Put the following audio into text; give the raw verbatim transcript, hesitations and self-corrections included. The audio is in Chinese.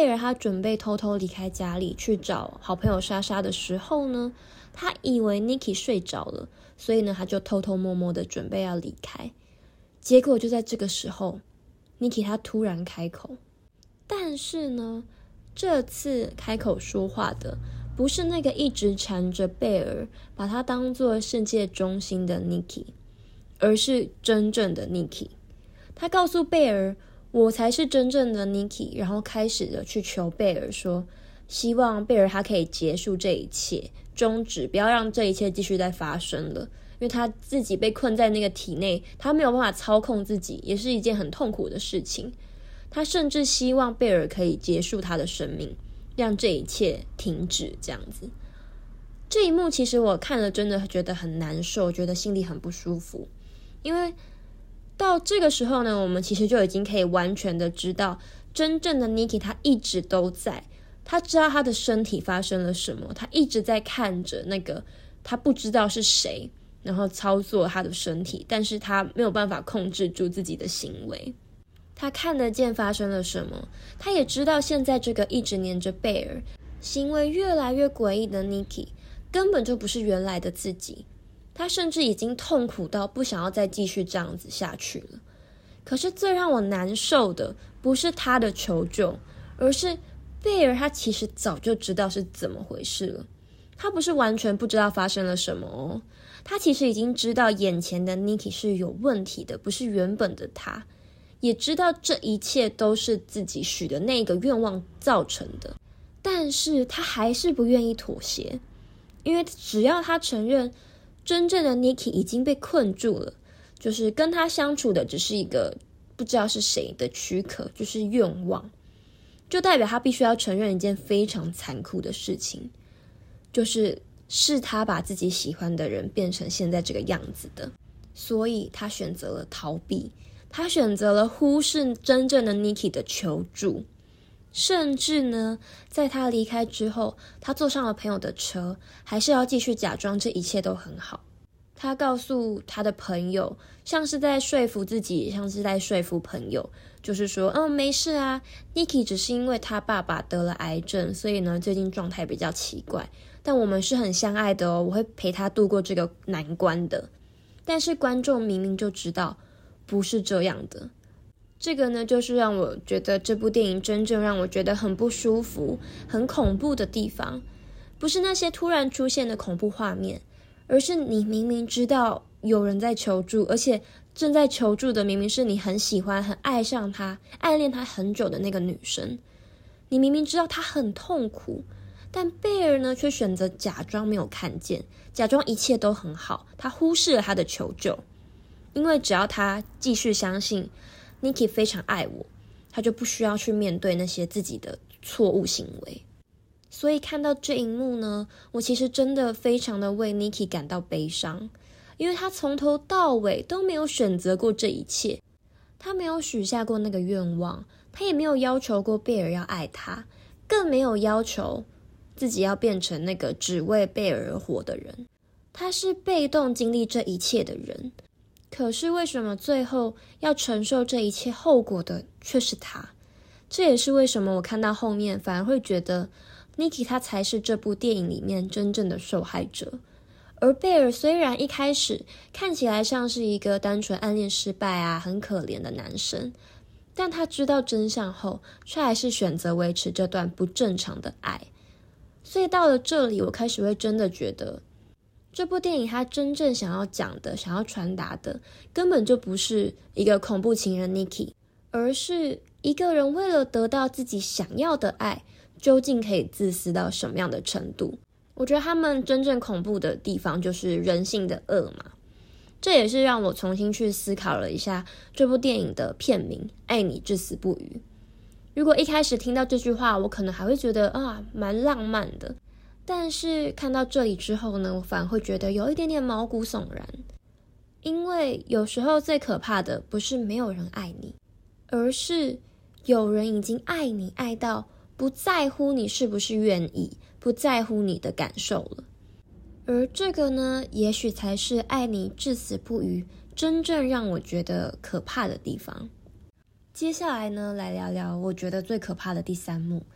贝尔他准备偷偷离开家里去找好朋友莎莎的时候呢，他以为 Nikki 睡着了，所以呢他就偷偷摸摸的准备要离开。结果就在这个时候 Nikki 他突然开口，但是呢这次开口说话的不是那个一直缠着贝尔把他当作世界中心的 Nikki， 而是真正的 Nikki。 他告诉贝尔，我才是真正的 Nikki， 然后开始的去求贝尔说，希望贝尔他可以结束这一切，终止，不要让这一切继续再发生了，因为他自己被困在那个体内，他没有办法操控自己，也是一件很痛苦的事情。他甚至希望贝尔可以结束他的生命，让这一切停止，这样子。这一幕其实我看了真的觉得很难受，觉得心里很不舒服，因为到这个时候呢，我们其实就已经可以完全的知道真正的 Nikki 他一直都在，他知道他的身体发生了什么，他一直在看着那个他不知道是谁，然后操作他的身体，但是他没有办法控制住自己的行为。他看得见发生了什么，他也知道现在这个一直黏着贝尔，行为越来越诡异的 Nikki 根本就不是原来的自己，他甚至已经痛苦到不想要再继续这样子下去了。可是最让我难受的不是他的求救，而是贝尔他其实早就知道是怎么回事了。他不是完全不知道发生了什么哦，他其实已经知道眼前的 Nikki 是有问题的，不是原本的他，也知道这一切都是自己许的那个愿望造成的，但是他还是不愿意妥协，因为只要他承认真正的 Nikki 已经被困住了，就是跟他相处的只是一个不知道是谁的躯壳，就是愿望，就代表他必须要承认一件非常残酷的事情，就是是他把自己喜欢的人变成现在这个样子的。所以他选择了逃避，他选择了忽视真正的 Nikki 的求助，甚至呢在他离开之后，他坐上了朋友的车，还是要继续假装这一切都很好。他告诉他的朋友，像是在说服自己，像是在说服朋友，就是说嗯没事啊， Nikki 只是因为他爸爸得了癌症，所以呢最近状态比较奇怪，但我们是很相爱的哦，我会陪他度过这个难关的。但是观众明明就知道不是这样的。这个呢就是让我觉得这部电影真正让我觉得很不舒服很恐怖的地方，不是那些突然出现的恐怖画面，而是你明明知道有人在求助，而且正在求助的明明是你很喜欢很爱上他暗恋他很久的那个女生，你明明知道他很痛苦，但贝尔呢却选择假装没有看见，假装一切都很好，他忽视了他的求救。因为只要他继续相信 Nikki 非常爱我，他就不需要去面对那些自己的错误行为。所以看到这一幕呢，我其实真的非常的为 Nikki 感到悲伤，因为他从头到尾都没有选择过这一切，他没有许下过那个愿望，他也没有要求过贝尔要爱他，更没有要求自己要变成那个只为贝尔而活的人，他是被动经历这一切的人。可是为什么最后要承受这一切后果的却是他？这也是为什么我看到后面反而会觉得 Nikki 他才是这部电影里面真正的受害者。而贝尔虽然一开始看起来像是一个单纯暗恋失败啊很可怜的男生，但他知道真相后却还是选择维持这段不正常的爱。所以到了这里，我开始会真的觉得这部电影它真正想要讲的想要传达的根本就不是一个恐怖情人 Nikki， 而是一个人为了得到自己想要的爱究竟可以自私到什么样的程度。我觉得他们真正恐怖的地方就是人性的恶嘛。这也是让我重新去思考了一下这部电影的片名爱你至死不渝。如果一开始听到这句话，我可能还会觉得啊蛮浪漫的，但是看到这里之后呢，我反而会觉得有一点点毛骨悚然。因为有时候最可怕的不是没有人爱你，而是有人已经爱你爱到不在乎你是不是愿意，不在乎你的感受了。而这个呢，也许才是爱你至死不渝真正让我觉得可怕的地方。接下来呢，来聊聊我觉得最可怕的第三幕，